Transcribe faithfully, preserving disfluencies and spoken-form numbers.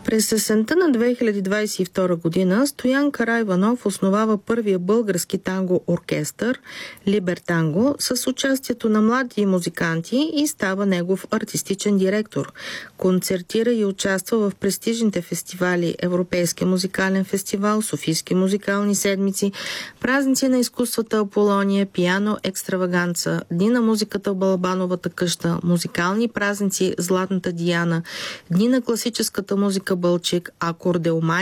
През есента на две хиляди двадесет и втора година Стоян Караиванов основава първия български танго оркестър Либертанго с участието на млади музиканти и става негов артистичен директор. Концертира и участва в престижните фестивали Европейски музикален фестивал, Софийски музикални седмици, празници на изкуствата Аполония, Пиано екстраваганца, Дни на музиката в Балабановата къща, музикални празници Златната Диана, Дни на класическата музика Бълчик, Акордеомания,